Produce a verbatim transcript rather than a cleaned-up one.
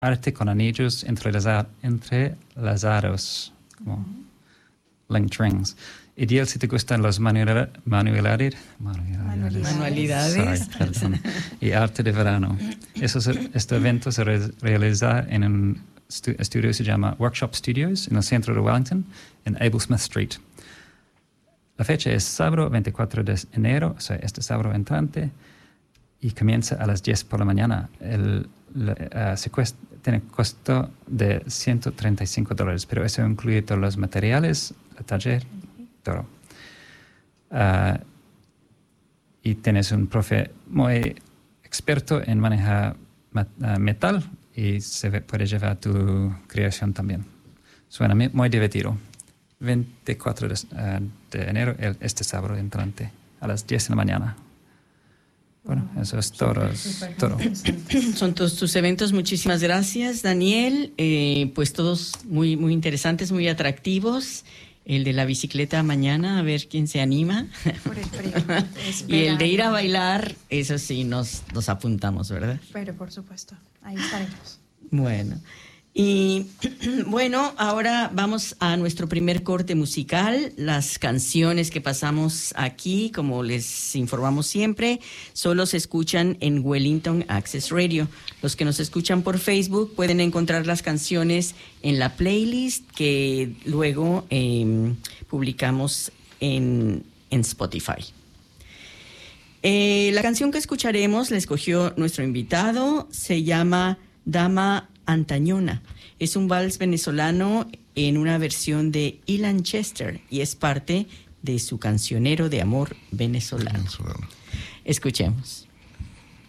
arte con anillos entrelaza- entrelazados, como uh-huh. linked rings. Ideal si te gustan los manualidades, manualidades, manualidades, manualidades. Sorry, perdón, y arte de verano. Eso se, este evento se re- realiza en un estu- estudio que se llama Workshop Studios en el centro de Wellington, en Ablesmith Street. La fecha es sábado veinticuatro de enero, o sea, este sábado entrante, y comienza a las diez por la mañana. El, la, uh, se cuesta, tiene costo de ciento treinta y cinco dólares, pero eso incluye todos los materiales, el taller, todo. Uh, y tienes un profe muy experto en manejar mat, uh, metal y se ve, puede llevar tu creación también. Suena muy divertido. veinticuatro de, uh, de enero, el, este sábado entrante, a las diez de la mañana. Bueno, eso es todo. Super, todo. Son todos tus eventos. Muchísimas gracias, Daniel. Eh, pues todos muy, muy interesantes, muy atractivos. El de la bicicleta mañana, a ver quién se anima. Por el frío. Y el de ir a bailar, eso sí, nos, nos apuntamos, ¿verdad? Pero por supuesto, ahí estaremos. Bueno, y bueno, ahora vamos a nuestro primer corte musical. Las canciones que pasamos aquí, como les informamos siempre, solo se escuchan en Wellington Access Radio. Los que nos escuchan por Facebook pueden encontrar las canciones en la playlist que luego eh, publicamos en, en Spotify. Eh, la canción que escucharemos la escogió nuestro invitado, se llama Dama Antañona. Es un vals venezolano en una versión de Ilan Chester y es parte de su cancionero de amor venezolano. venezolano. Escuchemos.